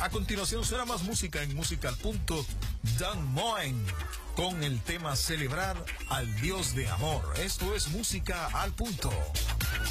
A continuación suena más música en Música al Punto. Dan Moen con el tema Celebrar al Dios de Amor. Esto es Música al Punto.